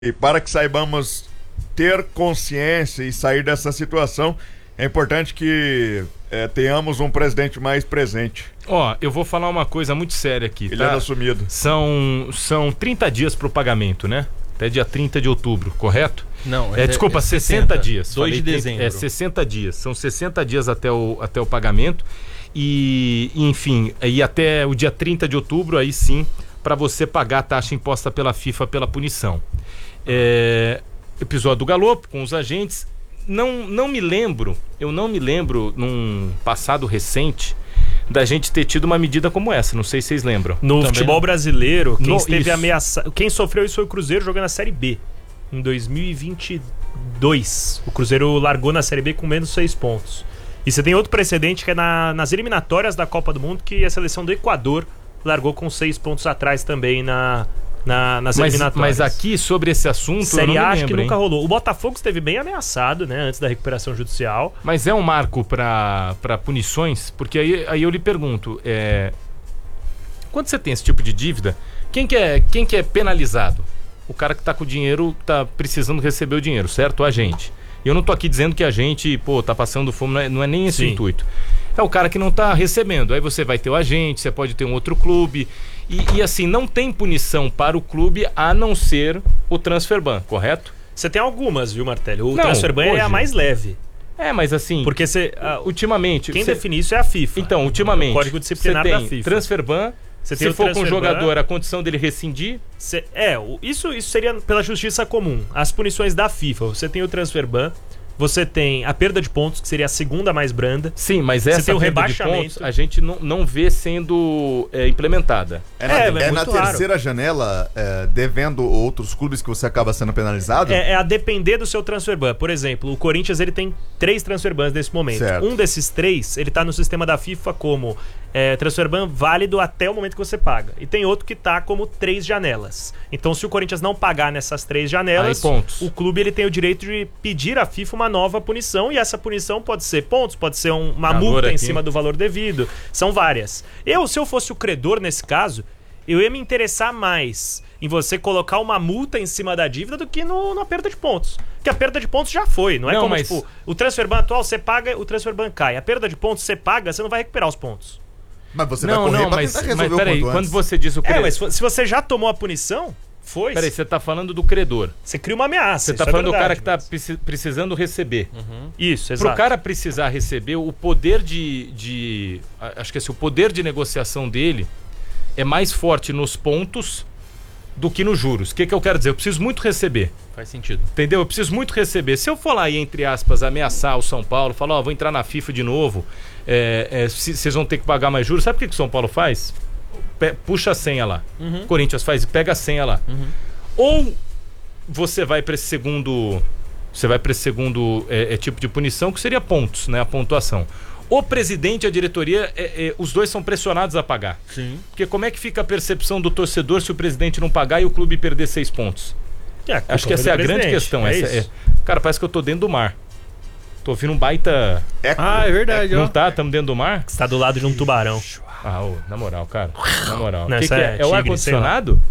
E para que saibamos ter consciência e sair dessa situação, é importante que tenhamos um presidente mais presente. Eu vou falar uma coisa muito séria aqui. Ele tá? é assumido. São 30 dias para o pagamento, né? Até dia 30 de outubro, correto? Não, desculpa, 60 dias. 2 de dezembro. 60 dias. São 60 dias até o pagamento. E, enfim, aí até o dia 30 de outubro, aí sim, para você pagar a taxa imposta pela FIFA pela punição. Episódio do Galopo com os agentes. Eu não me lembro num passado recente da gente ter tido uma medida como essa. Não sei se vocês lembram. No futebol brasileiro, quem esteve ameaçado, quem sofreu isso foi o Cruzeiro jogando a Série B em 2022. O Cruzeiro largou na Série B com menos 6 pontos. E você tem outro precedente que é nas eliminatórias da Copa do Mundo, que a seleção do Equador largou com 6 pontos atrás também nas eliminatórias. Mas aqui, sobre esse assunto, Série A acho que nunca rolou. rolou. O Botafogo esteve bem ameaçado, né, antes da recuperação judicial. Mas é um marco para punições? Porque aí eu lhe pergunto, quando você tem esse tipo de dívida, quem que é penalizado? O cara que tá com o dinheiro, tá precisando receber o dinheiro, certo? A gente. E eu não tô aqui dizendo que a gente, tá passando fome, não é nem esse o intuito. É o cara que não tá recebendo. Aí você vai ter o agente, você pode ter um outro clube. E assim, não tem punição para o clube a não ser o transferban, correto? Você tem algumas, viu, Martelli? O transferban é a mais leve. Mas assim... Porque ultimamente... Quem define isso é a FIFA. Então, ultimamente... O Código Disciplinar da FIFA. Transferban... Se for com o jogador, a condição dele rescindir... Isso seria pela justiça comum. As punições da FIFA. Você tem o transferban, você tem a perda de pontos, que seria a segunda mais branda. Sim, mas essa tem o perda rebaixamento. de pontos a gente não vê sendo implementada. Na terceira janela, devendo outros clubes que você acaba sendo penalizado? É a depender do seu transferban. Por exemplo, o Corinthians ele tem 3 transferbans nesse momento. Certo. Um desses 3, ele tá no sistema da FIFA como transferban válido até o momento que você paga. E tem outro que tá como 3 janelas. Então, se o Corinthians não pagar nessas 3 janelas, o clube ele tem o direito de pedir à FIFA uma nova punição, e essa punição pode ser pontos, pode ser uma multa em cima do valor devido. São várias. Se eu fosse o credor nesse caso, eu ia me interessar mais em você colocar uma multa em cima da dívida do que na perda de pontos. Porque a perda de pontos já foi, não é como tipo, o transferban atual você paga, o transferban cai. A perda de pontos você paga, você não vai recuperar os pontos. Mas você vai correr pra tentar resolver peraí, o quanto quando antes. você diz o credor... mas se você já tomou a punição, foi. Peraí, você tá falando do credor. Você cria uma ameaça. Você tá falando do cara que tá precisando receber. Isso, exato. Pro cara precisar receber, o poder acho que assim, o poder de negociação dele é mais forte nos pontos do que nos juros. O que eu quero dizer? Eu preciso muito receber. Faz sentido. Entendeu? Eu preciso muito receber. Se eu for lá e, entre aspas, ameaçar o São Paulo, falar, vou entrar na FIFA de novo, vocês vão ter que pagar mais juros. Sabe o que o São Paulo faz? Puxa a senha lá. Corinthians faz e pega a senha lá. Ou você vai para esse segundo tipo de punição, que seria pontos, né? A pontuação. O presidente e a diretoria, os dois são pressionados a pagar. Sim. Porque como é que fica a percepção do torcedor se o presidente não pagar e o clube perder 6 pontos? Acho que essa é a grande questão. Cara, parece que eu tô dentro do mar. Tô ouvindo um baita... É verdade. Não tá? Estamos dentro do mar? Você tá do lado de um tubarão. Na moral, cara. Na moral. Não, que é? É o ar-condicionado?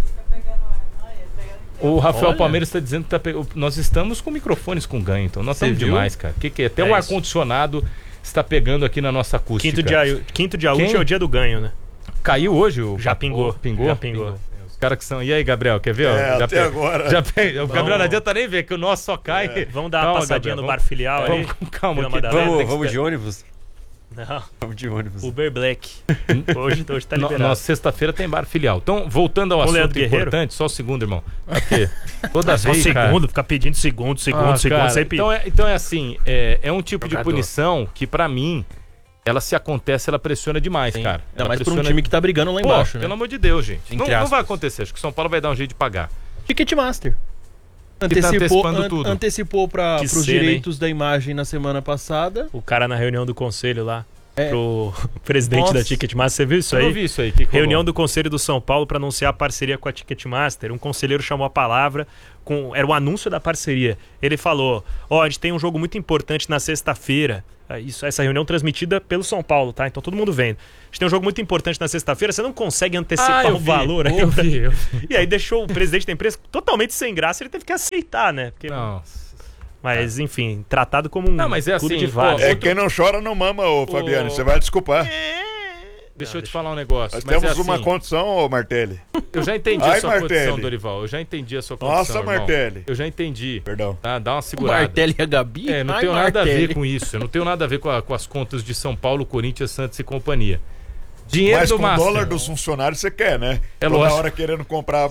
O Rafael Palmeiras está dizendo que nós estamos com microfones com ganho, então nós estamos demais, cara. Que é? Até o ar-condicionado está pegando aqui na nossa acústica. Quinto dia útil é o dia do ganho, né? Caiu hoje? Já pingou. Já pingou. Os caras que são... E aí, Gabriel, quer ver? Até agora. O Gabriel não adianta nem ver, que o nosso só cai. Vamos dar uma passadinha no bar filial aí. Calma, vamos de ônibus? Não. Vamos de ônibus. Uber Black. Hoje tá liberado. Nossa, sexta-feira tem bar filial. Então, voltando ao assunto importante, só o segundo, irmão. Aqui. Toda vez, só segundo, ficar pedindo segundo. Sempre... Então é assim, é um tipo de punição que, pra mim, ela se acontece, ela pressiona demais, cara. Ainda mais pra um time que tá brigando lá embaixo, né? Pelo amor de Deus, gente. Não vai acontecer. Acho que o São Paulo vai dar um jeito de pagar. Ticketmaster. Antecipou pros direitos da imagem na semana passada. O cara na reunião do conselho lá, pro presidente da Ticketmaster, você viu isso aí? Eu não vi isso aí. Reunião do conselho do São Paulo para anunciar a parceria com a Ticketmaster. Um conselheiro chamou a palavra, era o anúncio da parceria. Ele falou, a gente tem um jogo muito importante na sexta-feira. Essa reunião transmitida pelo São Paulo, tá? Então todo mundo vendo. A gente tem um jogo muito importante na sexta-feira, você não consegue antecipar o valor ainda. Eu vi. E aí deixou o presidente da empresa totalmente sem graça, ele teve que aceitar, né? Porque... Nossa. Mas, enfim, tratado como um mas é clube assim, de vários. Quem não chora não mama, Fabiano, você vai desculpar. Deixa eu te falar um negócio. Nós mas temos é uma assim, condição, Martelli. Eu já entendi a sua condição, Dorival. Eu já entendi a sua condição. Nossa, irmão. Martelli. Eu já entendi. Perdão. Tá, dá uma segurada. Martelli e a Gabi? Não tenho nada a ver com isso. Eu não tenho nada a ver com as contas de São Paulo, Corinthians, Santos e companhia. Dinheiro mas do com o dólar dos funcionários você quer, né? É toda lógico. hora querendo comprar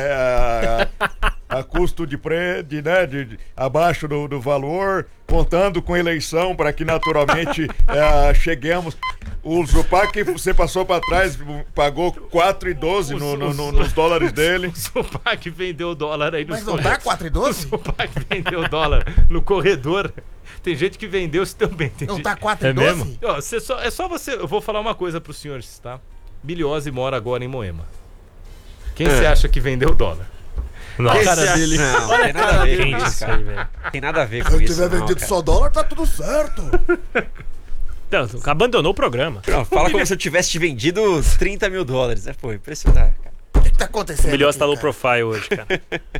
a custo de abaixo do valor, contando com eleição para que naturalmente cheguemos. O Zupac, você passou para trás, pagou 4,12 nos dólares dele. O Zupac vendeu o dólar aí nos Mas não dá 4,12? O Zupac vendeu o dólar no corredor. Tem gente que vendeu isso também. Não tá 4,12? É mesmo? É só você. Eu vou falar uma coisa pros senhores, tá? Biliose mora agora em Moema. Quem você acha que vendeu o dólar? Nossa. A cara dele. Não, tem nada a ver com isso, Isso aí, cara. velho. Tem nada a ver Se com eu isso. tiver vendido cara. só dólar, tá tudo certo. Então, abandonou o programa. Não, fala como se eu tivesse te vendido $30 mil. Pô, impressionante, cara. O que tá acontecendo? O Bilhões aqui, tá low cara? profile hoje, cara.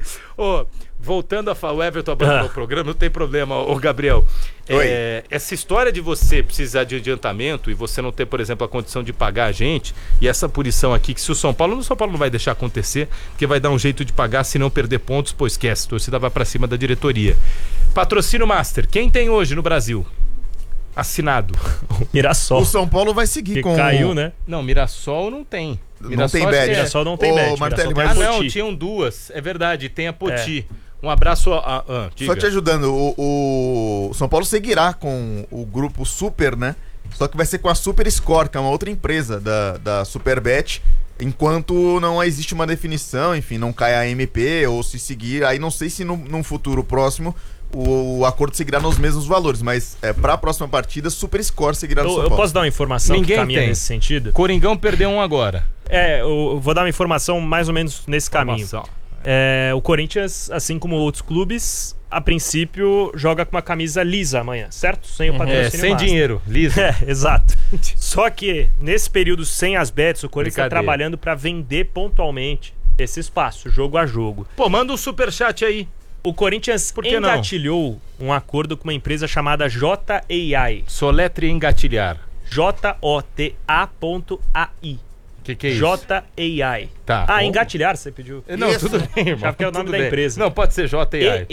Voltando a falar, o Everton abandonou o programa, não tem problema, Gabriel. Essa história de você precisar de adiantamento e você não ter, por exemplo, a condição de pagar a gente, e essa punição aqui, que se o São Paulo não vai deixar acontecer, porque vai dar um jeito de pagar, se não perder pontos, pô, esquece, a torcida vai pra cima da diretoria. Patrocínio Master, quem tem hoje no Brasil? Assinado. Mirassol. O São Paulo vai seguir Que com... caiu, né? Não, Mirassol não tem. Não tem acho bet. que é- Mirassol não tem Ô, bet. Martelli, Mirassol tem mas- a não, Poti. tinham duas, é verdade, tem a Poti. Um abraço diga. Só te ajudando, o São Paulo seguirá com o grupo Super, né? Só que vai ser com a Super Score, que é uma outra empresa da Superbet, enquanto não existe uma definição, enfim, não cai a MP ou se seguir, aí não sei se num futuro próximo o acordo seguirá nos mesmos valores, mas para a próxima partida, Super Score seguirá no São Eu Paulo. posso dar uma informação Ninguém que caminha tem. nesse sentido? Coringão perdeu um agora. Eu vou dar uma informação mais ou menos nesse caminho. O Corinthians, assim como outros clubes, a princípio joga com uma camisa lisa amanhã, certo? Sem o patrocínio sem master. dinheiro, liso. Exato. Só que nesse período sem as bets, o Corinthians está Brincadeira. trabalhando para vender pontualmente esse espaço, jogo a jogo. Pô, manda um superchat aí. O Corinthians Por que não? engatilhou um acordo com uma empresa chamada JAI. Soletre engatilhar. JOTA.ai. Que é isso? JAI. Tá. Engatilhar, você pediu? Não, Isso. tudo bem, irmão. Já porque é o nome tudo da bem. empresa. Não, pode ser JAI.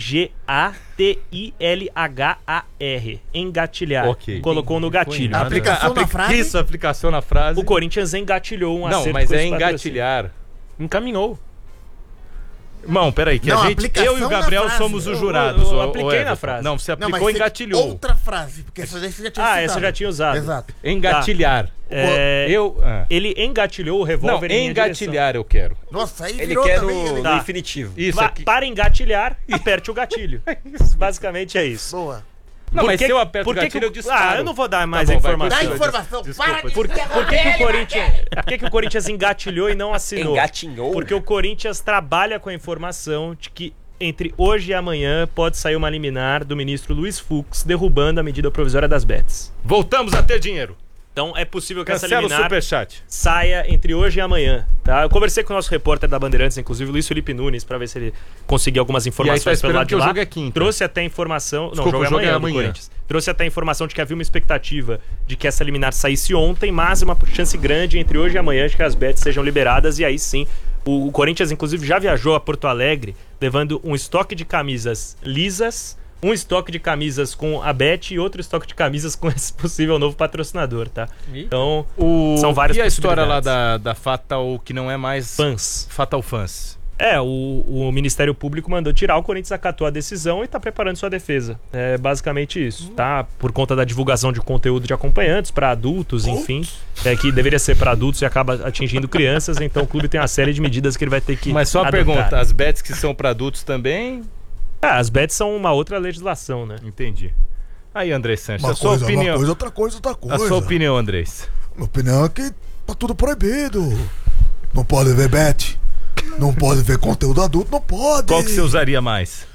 ENGATILHAR. Engatilhar. Ok. Colocou no gatilho. Aplicação na frase? Isso, aplicação na frase. O Corinthians engatilhou um Não, acerto mas com é esse patrocínio. engatilhar. Encaminhou. Irmão, peraí, que Não, a gente, aplicação eu e o na Gabriel frase. somos os Eu jurados. ô apliquei na Everton. frase. Não, você Não, aplicou mas e engatilhou. outra frase, porque essa daí você já tinha Essa eu já tinha usado. Exato. Engatilhar. É, Ele engatilhou o Não, revólver em minha engatilhar eu quero. Nossa, aí Ele virou quer também. no Tá. infinitivo. Isso direção. aqui. Para engatilhar, aperte o gatilho. Basicamente é isso. Boa. Não, Por mas que- se eu aperto o por que gatilho, que eu disparo. eu não vou dar mais bom, vai, informação. Dá Desculpa, informação. desculpa, Para de Por que o Corinthians engatilhou e não assinou? Engatinhou? Porque o Corinthians trabalha com a informação de que entre hoje e amanhã pode sair uma liminar do ministro Luiz Fux derrubando a medida provisória das bets. Voltamos a ter dinheiro. Então é possível que essa Cancela o liminar superchat. saia entre hoje e amanhã, tá? Eu conversei com o nosso repórter da Bandeirantes, inclusive o Luiz Felipe Nunes, pra ver se ele conseguiu algumas informações pelo esperando lado que de o lá. jogo é quinta. Trouxe até informação... Desculpa, não, o jogo é amanhã do Corinthians. Trouxe até informação de que havia uma expectativa de que essa liminar saísse ontem, mas uma chance grande entre hoje e amanhã de que as bets sejam liberadas e aí sim... O Corinthians, inclusive, já viajou a Porto Alegre, levando um estoque de camisas lisas, um estoque de camisas com a Bet e outro estoque de camisas com esse possível novo patrocinador, tá? Então, são várias E a história lá possibilidades. da Fatal, que não é mais... Fãs. Fatal Fans. O Ministério Público mandou tirar, o Corinthians acatou a decisão e tá preparando sua defesa. É basicamente isso, tá? Por conta da divulgação de conteúdo de acompanhantes para adultos, enfim, que deveria ser para adultos e acaba atingindo crianças, então o clube tem uma série de medidas que ele vai ter que Mas só a adotar. pergunta, as bets que são pra adultos também? As bets são uma outra legislação, né? Entendi. Aí, André Sanches, Uma a sua coisa, opinião. uma coisa, outra coisa, outra coisa. A sua opinião, Andrés. Minha opinião é que tá tudo proibido. Não pode ver bet. Não pode ver conteúdo adulto, não pode. Qual que você usaria mais?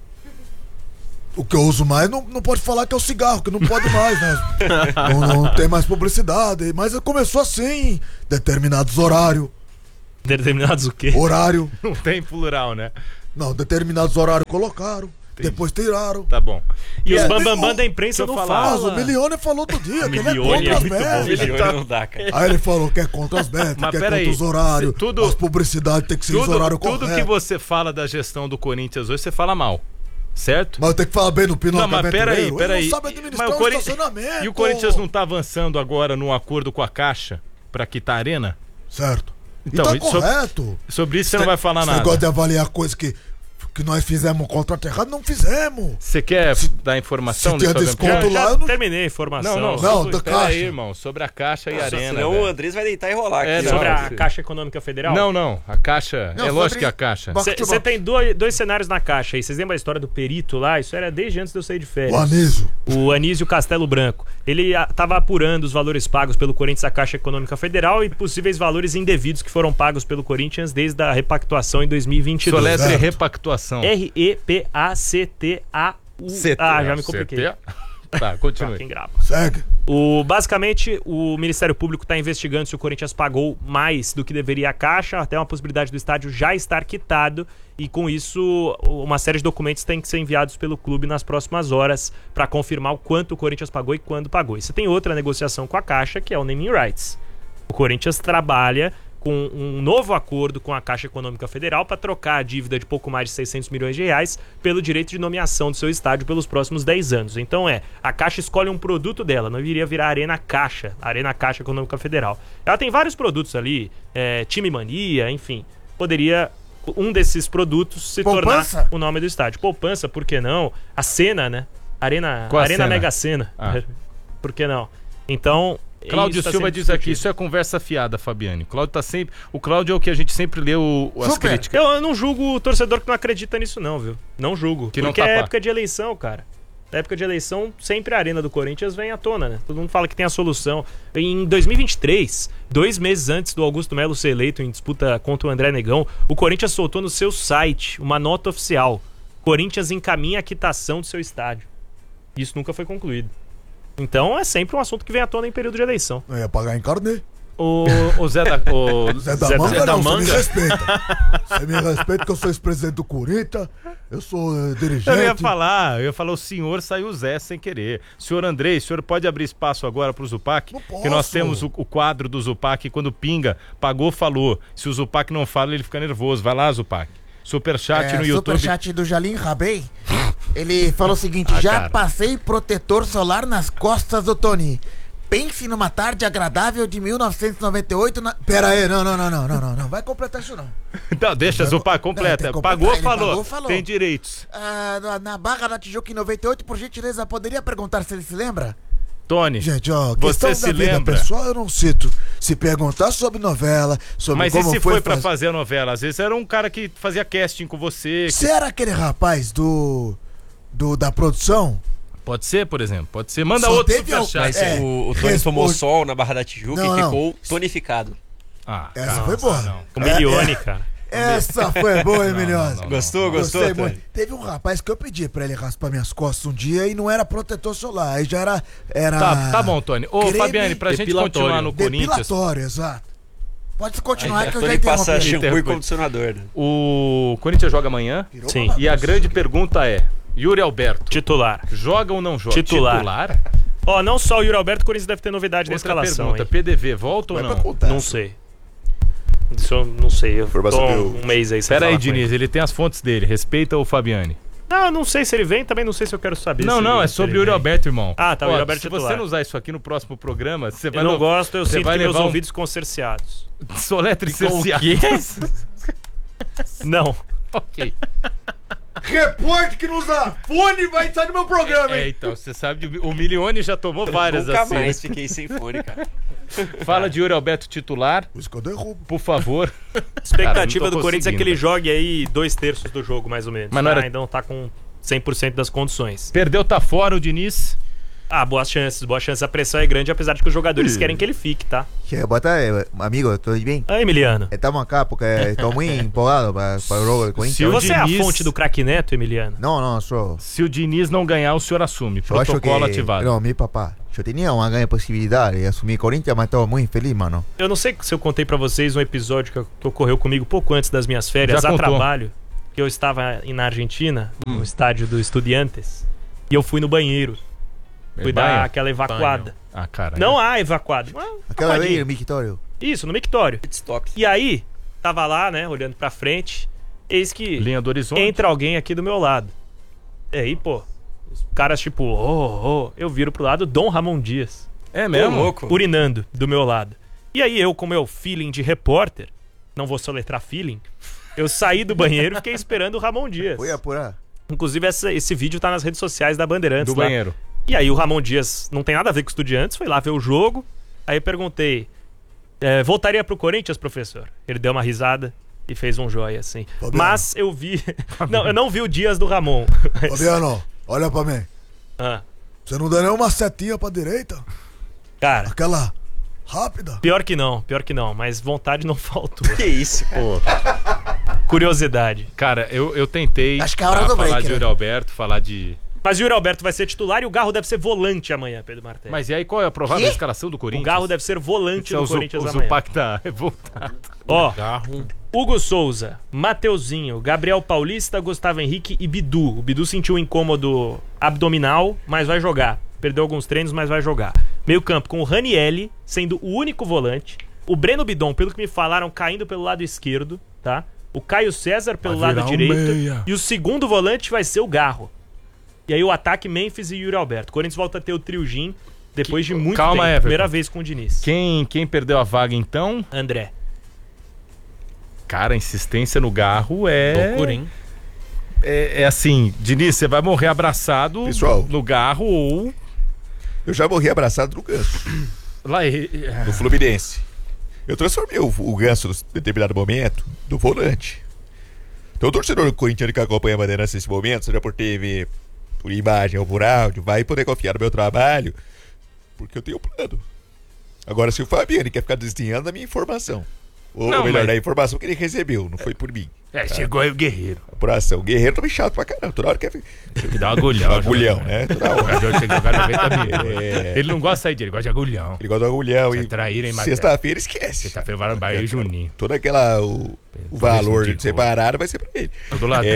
O que eu uso mais não pode falar que é o cigarro, que não pode mais, né? não tem mais publicidade. Mas começou assim, determinados horários. Determinados o quê? Horário. Não tem plural, né? Não, determinados horários colocaram. Entendi. Depois tiraram. Tá bom. E os bambambam da imprensa não falam. O Milione falou outro dia que ele é Milione contra as muito bom. bets. Milione não dá, cara. Aí ele falou que é contra as bets, Mas que é pera contra aí, os horários. tudo- As publicidades tem que ser os horários corretos. Tudo que você fala da gestão do Corinthians hoje, você fala mal. Certo? Mas eu tenho que falar bem no Pinóquio Não, mas peraí. Ele não sabe administrar Mas o estacionamento. E o Corinthians não tá avançando agora num acordo com a Caixa pra quitar a arena? Certo. Então, e tá correto. Sobre isso você não vai falar Esse nada. negócio de avaliar coisas que nós fizemos um contrato errado, não fizemos. Você quer dar informação? se tinha sobre desconto a... lá, eu não... Terminei a informação. Não, da Pera Caixa. aí, irmão. Sobre a Caixa e a arena. Senão velho. o Andrés vai deitar e rolar aqui. É, ó. Sobre Não, a Caixa Econômica Federal? Não. A Caixa... Não, é lógico sobre- que a Caixa... Você tem dois cenários na Caixa aí. Vocês lembram a história do perito lá? Isso era desde antes de eu sair de férias. O Anísio. O Anísio Castelo Branco. Ele estava apurando os valores pagos pelo Corinthians à Caixa Econômica Federal e possíveis valores indevidos que foram pagos pelo Corinthians desde a repactuação em 2022. Soletre Certo. repactuação. REPACTAU. Já me compliquei. Tá, continue. Quem grava. Segue. Basicamente, o Ministério Público está investigando se o Corinthians pagou mais do que deveria a Caixa, até uma possibilidade do estádio já estar quitado, e com isso uma série de documentos tem que ser enviados pelo clube nas próximas horas para confirmar o quanto o Corinthians pagou e quando pagou. E você tem outra negociação com a Caixa, que é o naming rights. O Corinthians trabalha com um novo acordo com a Caixa Econômica Federal para trocar a dívida de pouco mais de 600 milhões de reais pelo direito de nomeação do seu estádio pelos próximos 10 anos. Então a Caixa escolhe um produto dela, não iria virar Arena Caixa Econômica Federal. Ela tem vários produtos ali, Time Mania, enfim. Poderia um desses produtos se Poupança? tornar o nome do estádio. Poupança, por que não? A Sena, né? Arena Cena? Mega Sena. Ah. Por que não? Então... Cláudio isso tá Silva sendo diz aqui, discutido. isso é conversa fiada, Fabiane. O Cláudio é o que a gente sempre lê as Super. críticas. Eu não julgo o torcedor que não acredita nisso, não, viu? Não julgo. Que não porque tá é pá. época de eleição, cara. Na época de eleição, sempre a arena do Corinthians vem à tona, né? Todo mundo fala que tem a solução. Em 2023, 2 meses antes do Augusto Melo ser eleito em disputa contra o André Negão, o Corinthians soltou no seu site uma nota oficial. Corinthians encaminha a quitação do seu estádio. Isso nunca foi concluído. Então é sempre um assunto que vem à tona em período de eleição. Eu ia pagar em carnê. O Zé da... Zé da Manga não, você me Manga? respeita. Você me respeita que eu sou ex-presidente do Corinthians, eu sou dirigente. Eu ia falar, o senhor saiu Zé sem querer. Senhor Andrei, o senhor pode abrir espaço agora pro Zupac? Não posso. Que nós temos o quadro do Zupac, quando pinga, pagou, falou. Se o Zupac não fala, ele fica nervoso. Vai lá, Zupac. Superchat no YouTube. Superchat do Jalim Rabei. Ele falou o seguinte: já cara. passei protetor solar nas costas do Tony. Pense numa tarde agradável de 1998 na... Pera aí, não, vai completar isso não. Não, deixa, Zupac, completa. Não, tem que completar. Pagou, Ele falou. falou. Tem direitos. Na Barra da Tijuca em 98, por gentileza, poderia perguntar se ele se lembra? Tony, Gente, ó, você questão se da vida lembra? pessoal eu não cito. Se perguntar sobre novela, sobre Mas e como se foi pra fazer... fazer a novela? Às vezes era um cara que fazia casting com você. Você era aquele rapaz da produção? Pode ser, por exemplo. Pode ser. Manda Só outro teve superchat. Mas É, o Tony tomou sol na Barra da Tijuca Não, e não. ficou tonificado. Ah, Essa não, foi boa. não. O Milione, cara. Essa foi boa, Emiliosa. não. Gostou? Gostei Tony? muito. Teve um rapaz que eu pedi pra ele raspar minhas costas um dia e não era protetor solar. Aí já era Tá bom, Tony. Ô, creme Fabiane, pra gente continuar no Corinthians, depilatório, exato. Pode continuar que eu já Tony passa interrompi. shampoo e condicionador, né? o Corinthians joga amanhã. Sim. E a grande pergunta é: Yuri Alberto, Titular. joga ou não joga? Titular. Ó, não só o Yuri Alberto, o Corinthians deve ter novidade na Outra escalação. pergunta: Hein? PDV volta ou não? Não sei. Isso eu não sei. Eu tô Informação que eu- um mês aí sem Pera aí, falar com Diniz, ele. ele tem as fontes dele. Respeita o Fabiane. Não, eu não sei se ele vem, também não sei se eu quero saber. Não, se não, ele- é se sobre ele o Yuri vem. Alberto, irmão. Ah, tá, o Ó, Yuri Alberto se titular. você não usar isso aqui no próximo programa, você vai Eu não gosto, eu você sinto vai que meus levar um- ouvidos concerciados. Soletre Com o cerciados. Não. Ok. Reporte que não usa fone vai estar no meu programa, hein? Então, você sabe, o Milione já tomou várias Nunca assim. mais fiquei sem fone, cara. Fala de Yuri Alberto titular, Por isso que eu derrubo. por favor. Expectativa Cara, não tô do Corinthians é que conseguindo, ele jogue aí 2/3 do jogo, mais ou menos. Mas não era- Ainda não tá com 100% das condições. Perdeu, tá fora o Diniz. Boas chances. A pressão é grande, apesar de que os jogadores querem que ele fique, tá? Boa tarde, amigo, tudo bem? Emiliano. Estamos aqui porque estou muito empolgado para o jogo do Corinthians. Se você é a fonte do craque Neto, Emiliano? Não, sou... Se o Diniz não ganhar, o senhor assume. Protocolo ativado. Não, meu papá, eu tinha uma grande possibilidade de assumir Corinthians, mas estou muito feliz, mano. Eu não sei se eu contei pra vocês um episódio que ocorreu comigo pouco antes das minhas férias, a trabalho, que eu estava na Argentina, no estádio do Estudiantes, e eu fui no banheiro. Fui dar aquela evacuada. Cara. Não há evacuada. Aquela ali no mictório. Isso, no mictório. E aí, tava lá, né, olhando pra frente, eis que linha do horizonte. Entra alguém aqui do meu lado. E aí, pô, os caras tipo, eu viro pro lado, Dom Ramon Dias. É mesmo? Louco. Urinando do meu lado. E aí eu, com meu feeling de repórter, não vou soletrar feeling, eu saí do banheiro e fiquei esperando o Ramon Dias. Fui apurar. Inclusive, esse vídeo tá nas redes sociais da Bandeirantes. Do banheiro. E aí o Ramon Dias não tem nada a ver com Estudiantes, foi lá ver o jogo. Aí eu perguntei, voltaria pro Corinthians, professor? Ele deu uma risada e fez um joia, assim. Fabiano. Mas eu vi... não, eu não vi o Dias do Ramon. Fabiano, olha pra mim. Você não deu nenhuma setinha pra direita? Cara... Aquela rápida? Pior que não, mas vontade não faltou. Que isso, pô. Curiosidade. Cara, eu tentei Acho que é a hora do falar break, de Yuri Alberto, falar de... Mas o Yuri Alberto vai ser titular e o Garro deve ser volante amanhã, Pedro Martelli. Mas e aí qual é a provável escalação do O Corinthians? Garro deve ser volante do Corinthians o amanhã. Zupac tá revoltado. Ó, Hugo Souza, Mateuzinho, Gabriel Paulista, Gustavo Henrique e Bidu. O Bidu sentiu um incômodo abdominal, mas vai jogar. Perdeu alguns treinos, mas vai jogar. Meio campo com o Ranielli sendo o único volante. O Breno Bidon, pelo que me falaram, caindo pelo lado esquerdo, tá? O Caio César pelo lado direito. E o segundo volante vai ser o Garro. E aí o ataque Memphis e Yuri Alberto. O Corinthians volta a ter o trio Gin depois de muito tempo. Everton. Primeira vez com o Diniz. Quem perdeu a vaga então? André. Cara, a insistência no Garro é... Loucura, hein? É assim, Diniz, você vai morrer abraçado no Garro ou... Eu já morri abraçado no Ganso. No Fluminense. Eu transformei o Ganso, em determinado momento, no volante. Então o torcedor do Corinthians que acompanha a Bandeirantes nesse momento, seja por TV, por imagem ou por áudio, vai poder confiar no meu trabalho, porque eu tenho plano. Agora, se o Fabiano quer ficar desdenhando da minha informação, ou melhor, da informação que ele recebeu, não foi por mim. Chegou aí o Guerreiro. Apuração. O Guerreiro também chato pra caramba. Toda hora quer... Tem que dar um agulhão. Agulhão, né? Toda hora. Ele não gosta de sair dele, ele gosta de agulhão. Ele gosta de agulhão. Sexta-feira esquece. Sexta-feira vai no Bahia e Juninho. Todo aquela... O valor separado vai ser pra ele. Todo ladrão.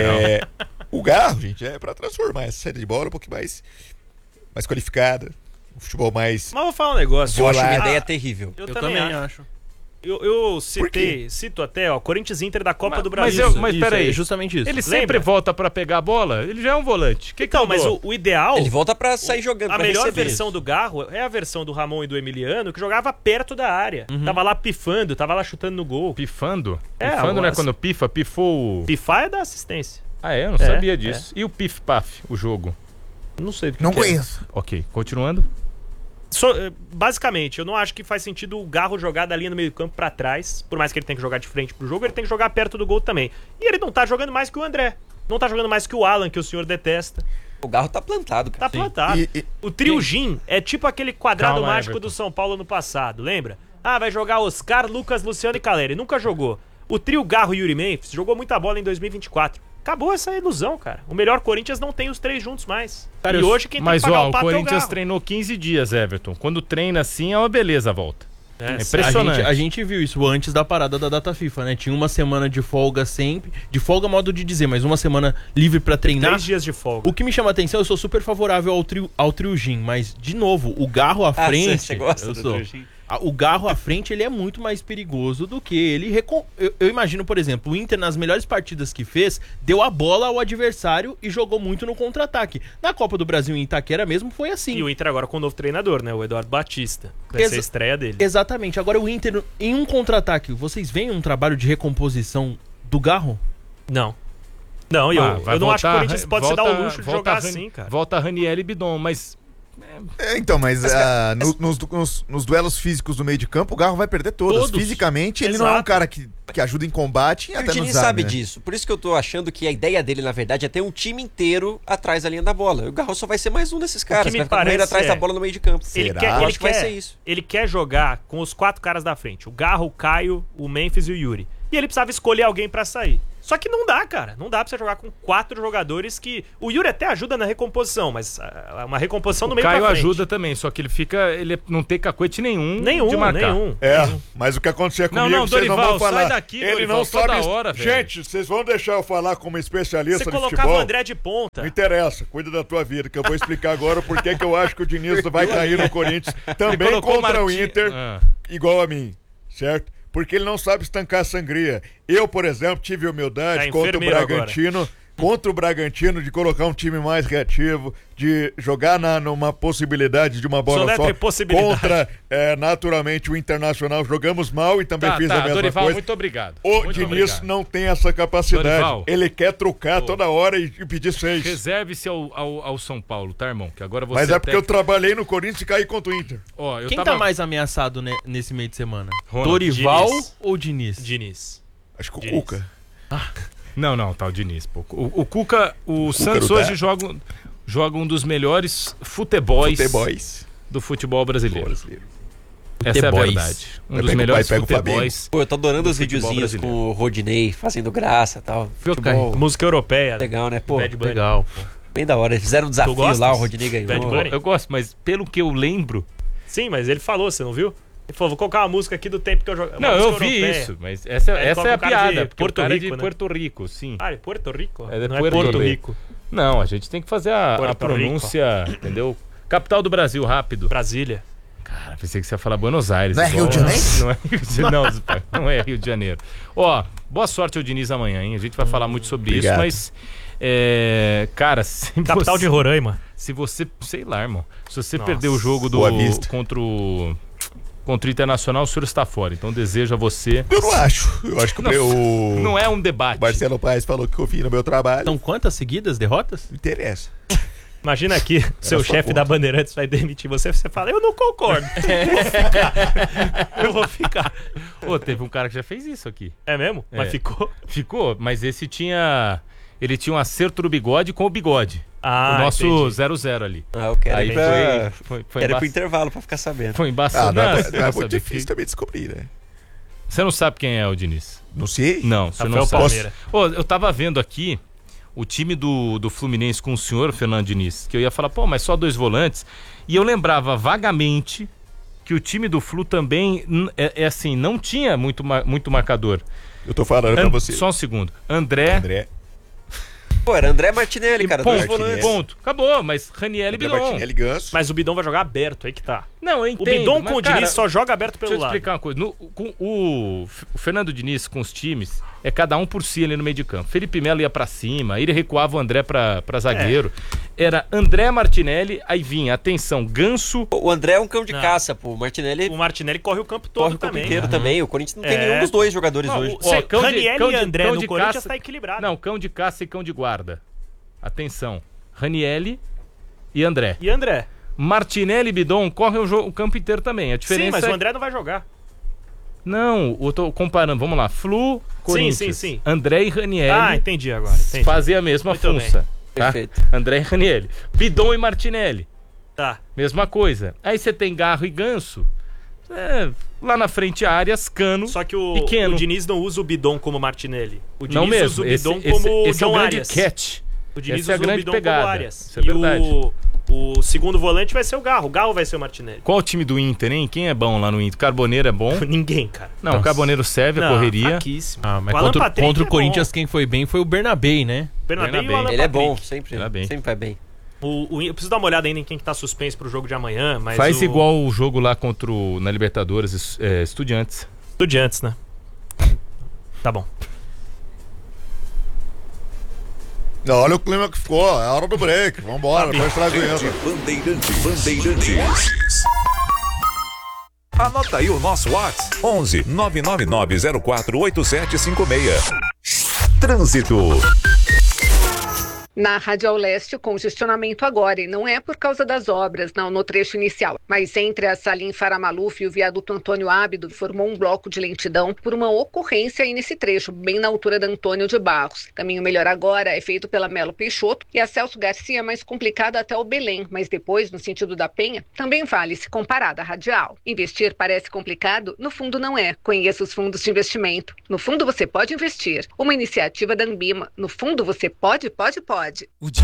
O Garro, gente, é pra transformar essa saída de bola um pouquinho mais qualificada. Um futebol mais... Mas vou falar um negócio. Eu acho uma ideia terrível. Eu também acho. Eu cito até, Corinthians Inter da Copa do Brasil. Mas peraí, é justamente isso. Ele sempre volta pra pegar a bola, ele já é um volante. Então, mas o ideal... Ele volta pra sair jogando, A melhor versão do Garro é a versão do Ramon e do Emiliano, que jogava perto da área. Tava lá pifando, tava lá chutando no gol. Pifando? Pifando não é quando pifou... Pifar é da assistência. Ah, eu não sabia disso. E o pif-paf, o jogo? Não sei do que Não que conheço. Ok, continuando. Basicamente, eu não acho que faz sentido o Garro jogar da linha no meio campo pra trás. Por mais que ele tenha que jogar de frente pro jogo, ele tem que jogar perto do gol também. E ele não tá jogando mais que o André. Não tá jogando mais que o Alan, que o senhor detesta. O Garro tá plantado, cara. Tá plantado. O trio Gin é tipo aquele quadrado mágico do São Paulo no passado, lembra? Vai jogar Oscar, Lucas, Luciano e Caleri. Nunca jogou. O trio Garro e Yuri Memphis jogou muita bola em 2024. Acabou essa ilusão, cara. O melhor Corinthians não tem os três juntos mais. Cara, e hoje quem tem que pagar o pato Corinthians é o Garro. treinou 15 dias, Everton. Quando treina assim, é uma beleza a volta. É impressionante. A gente viu isso antes da parada da data FIFA, né? Tinha uma semana de folga sempre. De folga, modo de dizer, mas uma semana livre pra treinar. 3 dias de folga. O que me chama a atenção, eu sou super favorável ao trio Gin, mas, de novo, o Garro à frente... Você gosta do trio Gin? O Garro à frente, ele é muito mais perigoso do que ele... Eu imagino, por exemplo, o Inter, nas melhores partidas que fez, deu a bola ao adversário e jogou muito no contra-ataque. Na Copa do Brasil em Itaquera mesmo foi assim. E o Inter agora com o novo treinador, né? O Eduardo Batista. Vai ser a estreia dele. Exatamente. Agora o Inter, em um contra-ataque, vocês veem um trabalho de recomposição do Garro? Não. Não, eu não acho que o Corinthians pode se dar o luxo de jogar assim, cara. Volta Raniel e Bidon, mas Então, mas nos duelos físicos do meio de campo, o Garro vai perder todos. Fisicamente, ele não é um cara que ajuda em combate. E até o Diniz sabe disso. Por isso que eu tô achando que a ideia dele, na verdade, é ter um time inteiro atrás da linha da bola. O Garro só vai ser mais um desses caras. Vai ficar correndo atrás da bola no meio de campo. Vai ser isso. Ele quer jogar com os 4 caras da frente. O Garro, o Caio, o Memphis e o Yuri. E ele precisava escolher alguém pra sair. Só que não dá, cara. Não dá pra você jogar com 4 jogadores que... O Yuri até ajuda na recomposição, mas uma recomposição no meio pra frente. O Caio ajuda também, só que ele não tem cacoete nenhum de marcar. Nenhum. Mas o que acontecer comigo, vocês Dorival, não vão falar. Sai daqui, ele Dorival, não sabe... toda hora, velho. Gente, vocês vão deixar eu falar como especialista de futebol? Você colocava o André de ponta. Não interessa, cuida da tua vida, que eu vou explicar agora porque que eu acho que o Diniz vai cair no Corinthians também contra o Inter, igual a mim, certo? Porque ele não sabe estancar a sangria. Eu, por exemplo, tive humildade contra o Bragantino. Contra o Bragantino, de colocar um time mais reativo, de jogar numa possibilidade de uma bola só. Contra, naturalmente, o Internacional. Jogamos mal e também fiz a mesma Dorival, coisa. Muito obrigado. O Diniz não tem essa capacidade. Dorival, ele quer trucar toda hora e pedir 6. Reserve-se ao São Paulo, tá, irmão? Que agora você Mas é porque eu trabalhei no Corinthians e caí contra o Inter. Quem tá mais ameaçado nesse meio de semana? Ronald. Dorival ou Diniz? Diniz. Acho que o Cuca. Não, tá o Diniz. O Cuca, o Santos hoje joga um dos melhores futebols do futebol brasileiro. Essa é a verdade. Um dos melhores futebols. Pô, eu tô adorando os videozinhos com o Rodinei fazendo graça e tal. Música europeia. Legal, né? Pô, legal. Pô. Bem da hora. Eles fizeram um desafio lá, o Rodinei ganhou. Eu gosto, mas pelo que eu lembro... Sim, mas ele falou, você não viu? Ele falou, vou colocar uma música aqui do tempo que eu jogava. Não, eu vi isso, mas essa é a piada. Porto Rico, de Porto Rico, sim. É Porto Rico? Não é Porto Rico. Não, a gente tem que fazer a pronúncia, entendeu? Capital do Brasil, rápido. Brasília. Cara, pensei que você ia falar Buenos Aires. Não é Rio de Janeiro? Não é Rio de Janeiro, não é Rio de Janeiro. Ó, boa sorte ao Diniz amanhã, hein? A gente vai falar muito sobre isso, mas... cara, capital de Roraima. Se você, sei lá, irmão. Se você perder o jogo contra o Internacional, o senhor está fora. Então desejo a você. Eu não acho. Eu acho que não é um debate. O Marcelo Paes falou que eu fiz no meu trabalho. Então quantas seguidas derrotas? Não interessa. Imagina aqui, seu chefe da Bandeirantes vai demitir você fala, eu não concordo. Eu vou ficar. Pô, teve um cara que já fez isso aqui. É mesmo? Mas ficou? Ficou, mas esse tinha... Ele tinha um acerto do bigode com o bigode. Ah, o nosso 0-0 ali. Ah, eu quero aí foi pro intervalo pra ficar sabendo. Foi embaçado. É muito difícil também descobrir, né? Você não sabe quem é o Diniz? Não sei. Não, você não sabe. Eu tava vendo aqui o time do Fluminense com o senhor Fernando Diniz, que eu ia falar, mas só 2 volantes. E eu lembrava vagamente que o time do Flu também, assim, não tinha muito marcador. Eu tô falando pra você. Só um segundo. André. Pô, era André Martinelli, cara. Ponto. Acabou, mas Raniel e Bidon. Martinelli, Ganso. Mas o Bidon vai jogar aberto, aí que tá. Não, eu entendo. O Bidon com o Diniz só joga aberto pelo lado. Deixa eu explicar uma coisa. O Fernando Diniz com os times, cada um por si ali no meio de campo. Felipe Melo ia pra cima, ele recuava o André pra zagueiro. Era André Martinelli, aí vinha, atenção, Ganso. O André é um cão de caça, pô. O Martinelli corre o campo todo também. Inteiro também. O Corinthians não tem nenhum dos dois jogadores hoje. Raniel e André no Corinthians tá equilibrado. Não, cão de caça e cão de guarda. Atenção. Raniel e André. Martinelli e Bidon correm o campo inteiro também. A diferença sim, mas o André não vai jogar. Não, eu tô comparando. Vamos lá. Flu, Corinthians. Sim. André e Raniel. Entendi agora. Fazem a mesma função. Tá? Perfeito. André e Raniel. Bidon e Martinelli. Tá. Mesma coisa. Aí você tem Garro e Ganso. Lá na frente, Arias, Cano. Só que o Diniz não usa o Bidon como Martinelli. O Diniz não mesmo. Usa o Bidon como esse John é o grande Arias. catch. O Diniz essa é a grande pegada. Isso é e verdade. o segundo volante vai ser o Garro. O Garro vai ser o Martinelli. Qual o time do Inter, hein? Quem é bom lá no Inter? Carboneiro é bom? Ninguém, cara. Não, o Carboneiro serve a correria. Fraquíssimo. Mas contra o Corinthians, quem foi bem foi o Bernabé, né? Bernabé. Ele é bom, sempre vai bem. Eu preciso dar uma olhada ainda em quem que tá suspenso pro jogo de amanhã, mas faz igual o jogo lá na Libertadores, Estudiantes. Estudiantes, né? Tá bom. Olha o clima que ficou, é a hora do break. Vambora, depois traz o Bandeirantes. Anota aí o nosso WhatsApp: 11 999048756. Trânsito. Na Radial Leste, o congestionamento agora, e não é por causa das obras, não no trecho inicial, mas entre a Salim Faramaluf e o viaduto Antônio Ábido, formou um bloco de lentidão por uma ocorrência aí nesse trecho, bem na altura da Antônio de Barros. Caminho melhor agora é feito pela Melo Peixoto e a Celso Garcia mais complicado até o Belém, mas depois, no sentido da Penha, também vale se comparada à Radial. Investir parece complicado? No fundo não é. Conheça os fundos de investimento. No fundo você pode investir. Uma iniciativa da Anbima. No fundo você pode.